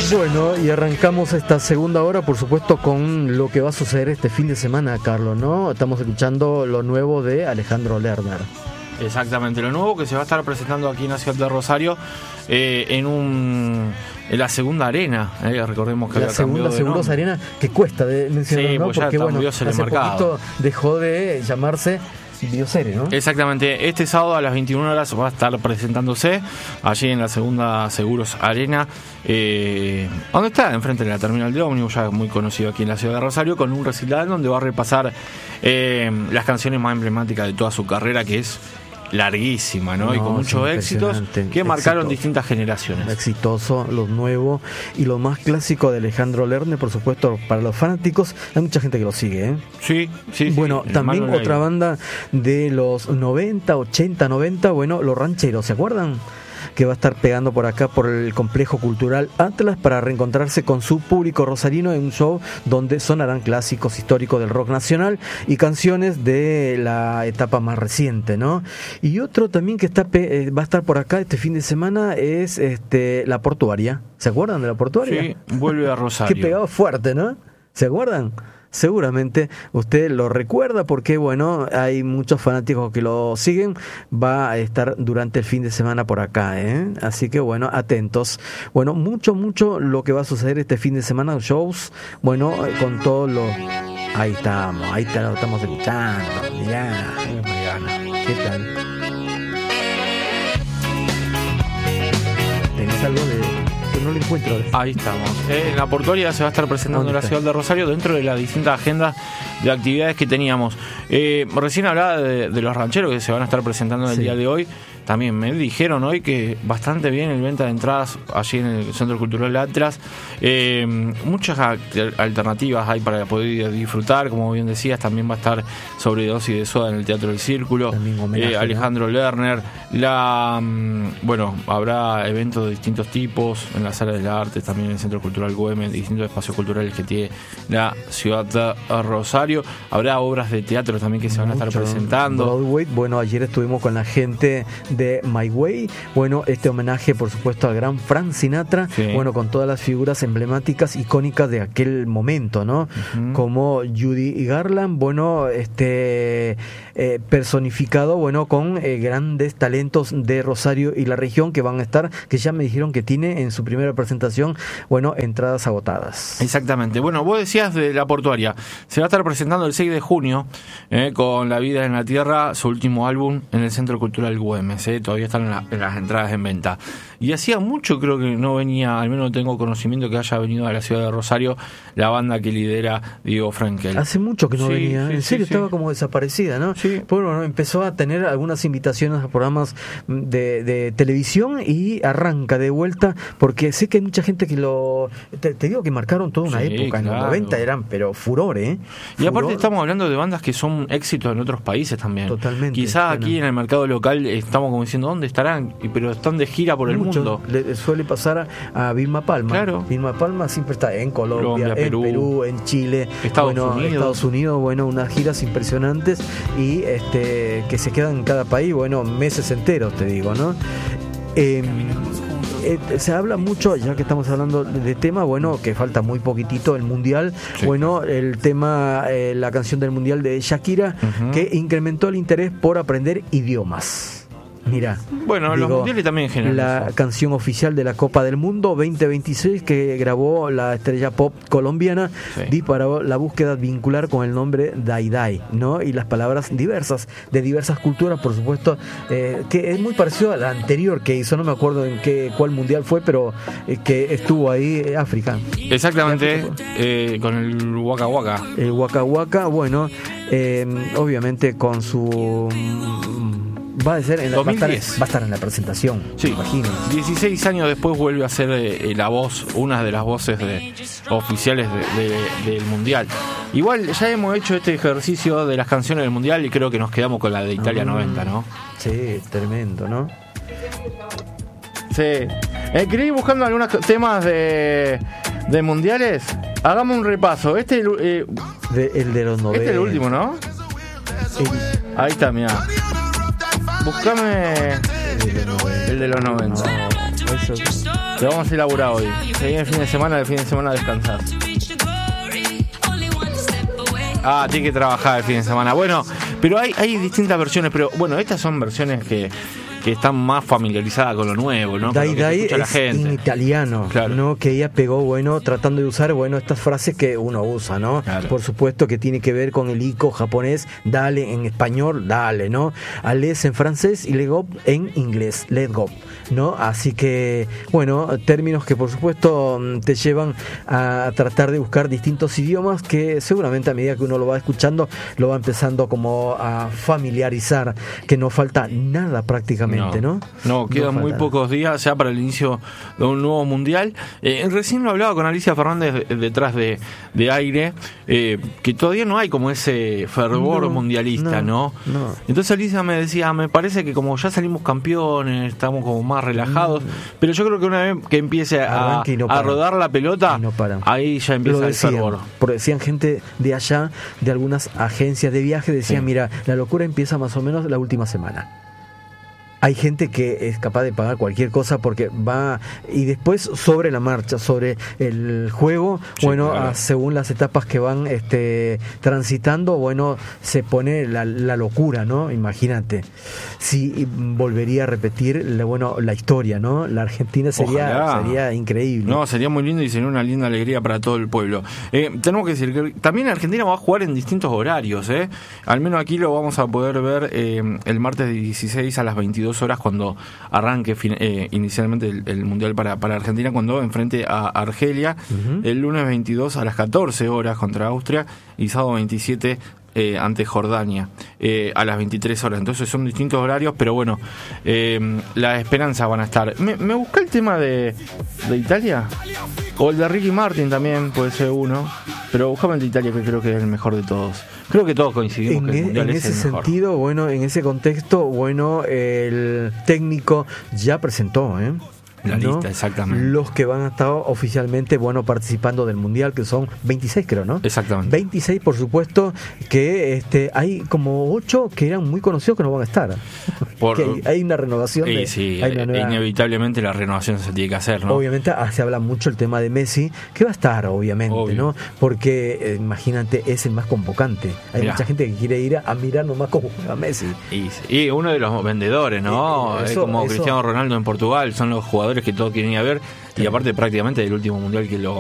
Bueno, y arrancamos esta segunda hora, por supuesto, con lo que va a suceder este fin de semana, Carlos, ¿no? Estamos escuchando lo nuevo de Alejandro Lerner. Exactamente, lo nuevo que se va a estar presentando aquí en la ciudad de Rosario, en la segunda arena, recordemos que la segunda Seguros Arena, que cuesta de mencionar, sí, ¿no? Pues porque bueno, hace poquito dejó de llamarse Bioceres, ¿no? Exactamente, este sábado a las 21 horas va a estar presentándose allí en la segunda Seguros Arena, donde está enfrente de la terminal de ómnibus, ya muy conocido aquí en la ciudad de Rosario, con un recital donde va a repasar las canciones más emblemáticas de toda su carrera, que es larguísima, ¿no? Y con muchos éxitos que marcaron distintas generaciones. Exitoso, lo nuevo y lo más clásico de Alejandro Lerner, por supuesto, para los fanáticos. Hay mucha gente que lo sigue, ¿eh? Sí. Bueno, también otra banda de los 90, 80, 90, bueno, Los Rancheros, ¿se acuerdan? Que va a estar pegando por acá por el complejo cultural Atlas para reencontrarse con su público rosarino en un show donde sonarán clásicos históricos del rock nacional y canciones de la etapa más reciente, ¿no? Y otro también que va a estar por acá este fin de semana es La Portuaria. ¿Se acuerdan de La Portuaria? Sí, vuelve a Rosario. Que pegaba fuerte, ¿no? ¿Se acuerdan? Seguramente usted lo recuerda porque, bueno, hay muchos fanáticos que lo siguen. Va a estar durante el fin de semana por acá, ¿eh? Así que, bueno, atentos. Bueno, mucho lo que va a suceder este fin de semana, shows, bueno, con todo lo... Ahí lo estamos escuchando. Mirá, Mariana, ¿qué tal? ¿Tenés algo de...? No lo encuentro. Ahí estamos. La Portuaria se va a estar presentando en la ciudad de Rosario dentro de las distintas agendas de actividades que teníamos. Recién hablaba de los rancheros que se van a estar presentando en el día de hoy. También me dijeron hoy que bastante bien el venta de entradas allí en el Centro Cultural Atlas. Muchas alternativas hay para poder disfrutar. Como bien decías, también va a estar Sobredosis de Soda en el Teatro del Círculo. Homenaje, Alejandro Lerner. Bueno, habrá eventos de distintos tipos en la Sala de las Artes, también en el Centro Cultural Güemes, distintos espacios culturales que tiene la ciudad de Rosario. Habrá obras de teatro también que se van a estar presentando. Broadway. Bueno, ayer estuvimos con la gente de My Way, bueno, este homenaje por supuesto al gran Frank Sinatra, bueno, con todas las figuras emblemáticas, icónicas de aquel momento, ¿no? Como Judy Garland, bueno, personificado, bueno, con grandes talentos de Rosario y la región que van a estar, que ya me dijeron que tiene en su primera presentación, bueno, entradas agotadas. Exactamente. Bueno, vos decías de La Portuaria, se va a estar presentando el 6 de junio con La Vida en la Tierra, su último álbum, en el Centro Cultural Güemes. Todavía están en las entradas en venta. Y hacía mucho, creo que no venía, al menos no tengo conocimiento que haya venido a la ciudad de Rosario la banda que lidera Diego Frankel. Hace mucho que no venía, en serio, estaba como desaparecida, ¿no? Sí. Bueno, empezó a tener algunas invitaciones a programas de televisión y arranca de vuelta, porque sé que hay mucha gente que te digo que marcaron toda una época, claro. En los 90 eran, pero furor, ¿eh? Y aparte estamos hablando de bandas que son éxitos en otros países también. Totalmente. Quizás aquí en el mercado local estamos como diciendo, ¿dónde estarán? Pero están de gira por el mundo. Le suele pasar a Vilma Palma. Claro. Vilma Palma siempre está en Colombia, en Perú, en Chile, Estados Unidos, bueno, unas giras impresionantes y que se quedan en cada país, bueno, meses enteros, te digo, ¿no? Se habla mucho, ya que estamos hablando de tema, bueno, que falta muy poquitito el mundial, bueno, el tema, la canción del mundial de Shakira, que incrementó el interés por aprender idiomas. Mira, bueno, los mundiales también en general. La canción oficial de la Copa del Mundo 2026 que grabó la estrella pop colombiana disparó la búsqueda vincular con el nombre Dai Dai, ¿no? Y las palabras diversas, de diversas culturas, por supuesto, que es muy parecido a la anterior que hizo, no me acuerdo en cuál mundial fue, pero que estuvo ahí, África. Exactamente, con el Waka Waka. El Waka Waka, bueno, obviamente con su... Va a estar en la presentación, imagino. 16 años después vuelve a ser la voz, una de las voces oficiales del Mundial. Igual ya hemos hecho este ejercicio de las canciones del Mundial y creo que nos quedamos con la de Italia 90, ¿no? Sí, tremendo, ¿no? Sí. ¿Queréis ir buscando algunos temas de mundiales? Hagamos un repaso. El de los 90. Este es el último, ¿no? Ahí está, mirá. Búscame el de los 90. No, eso... Te vamos a elaborar hoy. Se viene el fin de semana descansás. Tiene que trabajar el fin de semana. Bueno, pero hay distintas versiones, pero bueno, estas son versiones que están más familiarizadas con lo nuevo, ¿no? Dai Dai es la gente. en italiano, claro. ¿no? Que ella pegó, bueno, tratando de usar, bueno, estas frases que uno usa, ¿no? Claro. Por supuesto que tiene que ver con el ico japonés, dale en español, dale, ¿no? Allez en francés y le go en inglés, let go, ¿no? Así que, bueno, términos que por supuesto te llevan a tratar de buscar distintos idiomas que seguramente a medida que uno lo va escuchando, lo va empezando como a familiarizar, que no falta nada prácticamente. ¿No? Quedan muy pocos días ya para el inicio de un nuevo mundial. Recién lo hablaba con Alicia Fernández detrás de aire, que todavía no hay como ese fervor mundialista, ¿no? Entonces Alicia me decía, me parece que como ya salimos campeones, estamos como más relajados, pero yo creo que una vez que empiece a rodar la pelota, ahí ya empieza el fervor. Porque decían gente de allá, de algunas agencias de viaje, decían, mira, la locura empieza más o menos la última semana. Hay gente que es capaz de pagar cualquier cosa porque va, y después sobre la marcha, sobre el juego, claro. Según las etapas que van transitando, bueno, se pone la locura, ¿no? Imagínate, si volvería a repetir la historia, ¿no? La Argentina sería increíble. No, sería muy lindo y sería una linda alegría para todo el pueblo. Tenemos que decir que también Argentina va a jugar en distintos horarios, al menos aquí lo vamos a poder ver el martes 16 a las 22 horas cuando arranque inicialmente el Mundial para Argentina, cuando enfrente a Argelia, el lunes 22 a las 14 horas contra Austria y sábado 27 ante Jordania a las 23 horas. Entonces son distintos horarios, pero bueno, las esperanzas van a estar. ¿Me busca el tema de Italia? O el de Ricky Martin también puede ser uno, pero buscame el de Italia, que creo que es el mejor de todos. Creo que todos coincidimos que el Mundial es el mejor. En ese sentido, en ese contexto, el técnico ya presentó, la lista, exactamente. Los que van a estar oficialmente, participando del Mundial, que son 26, creo, ¿no? Exactamente. 26, por supuesto, que hay como 8 que eran muy conocidos que no van a estar. Hay una renovación. Inevitablemente la renovación se tiene que hacer, ¿no? Obviamente se habla mucho el tema de Messi, que va a estar, obviamente, obvio, ¿no? Porque, imagínate, es el más convocante. Hay mucha gente que quiere ir a mirar nomás cómo juega Messi. Y uno de los vendedores, ¿no? Cristiano Ronaldo en Portugal, son los jugadores que todos quieren ir a ver, y aparte prácticamente del último mundial que lo